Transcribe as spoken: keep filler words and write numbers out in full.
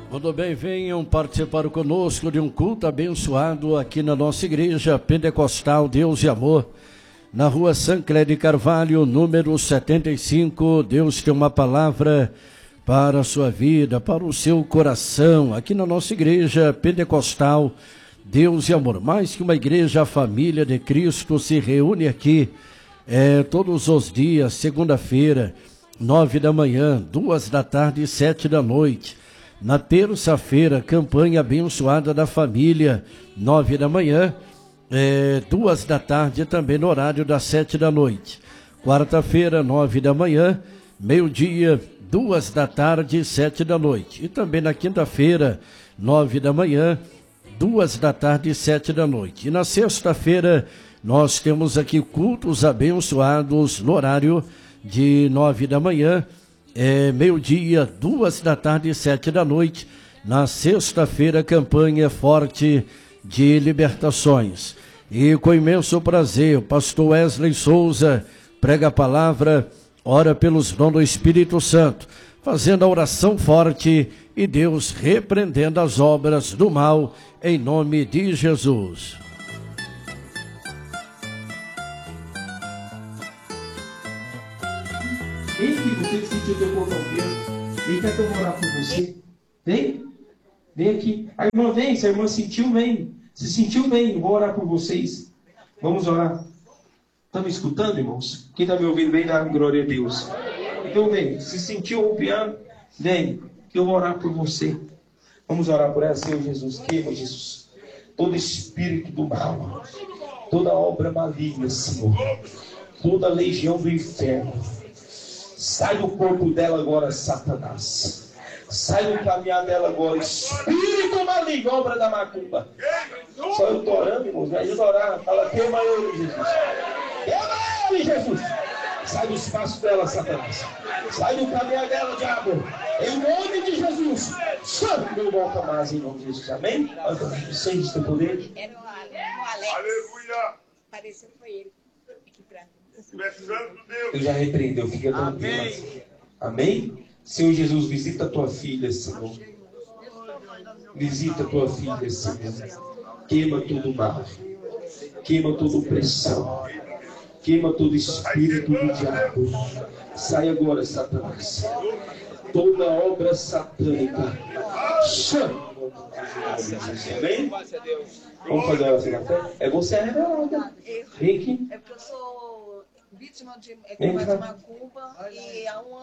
Tudo bem, venham participar conosco de um culto abençoado aqui na nossa igreja Pentecostal Deus e Amor, na rua Sancler de Carvalho, número setenta e cinco. Deus tem uma palavra para a sua vida, para o seu coração, aqui na nossa igreja Pentecostal Deus e Amor. Mais que uma igreja, a família de Cristo se reúne aqui é, todos os dias, segunda-feira, nove da manhã, duas da tarde e sete da noite. Na terça-feira, campanha abençoada da família, nove da manhã, é, duas da tarde, também no horário das sete da noite. Quarta-feira, nove da manhã, meio-dia, duas da tarde, sete da noite. E também na quinta-feira, nove da manhã, duas da tarde e sete da noite. E na sexta-feira, nós temos aqui cultos abençoados no horário de nove da manhã, É, meio-dia, duas da tarde e sete da noite. Na sexta-feira, campanha forte de libertações. E com imenso prazer, o pastor Wesley Souza prega a palavra, ora pelos dons do Espírito Santo, fazendo a oração forte e Deus repreendendo as obras do mal, em nome de Jesus. Vem, filho, você que sentiu teu corpo ao peso. Vem, quer que eu vou orar por você? Vem. Vem aqui. A irmã vem, se a irmã sentiu, vem. Se sentiu, vem. Vou orar por vocês. Vamos orar. Está me escutando, irmãos? Quem está me ouvindo, vem dar glória a Deus. Então vem. Se sentiu o piano, vem. Que eu vou orar por você. Vamos orar por ela, Senhor Jesus. Queima, Jesus. Todo espírito do mal. Toda obra maligna, Senhor. Toda legião do inferno. Sai do corpo dela agora, Satanás. Sai do caminhar dela agora, espírito maligno, obra da macumba. Só eu estou orando, irmãos. Me ajuda a orar. Fala, queima ele, Jesus. Queima ele, Jesus. Sai do espaço dela, Satanás. Sai do caminhar dela, diabo. Em nome de Jesus. Santo, não volta mais em nome de Jesus. Amém? Sente o teu poder. Era o Alex. Aleluia. Pareceu que foi ele. Eu já repreendeu, fica tranquilo. Amém. Amém? Senhor Jesus, visita a tua filha, Senhor. Visita a tua filha, Senhor. Queima todo o mal. Queima toda opressão. Queima todo espírito do diabo. Sai agora, Satanás. Toda obra satânica. Chama. Amém? Vamos fazer a oração na fé? É você a revelada. Vem aqui. É porque eu sou vítima de, é, de macumba e há um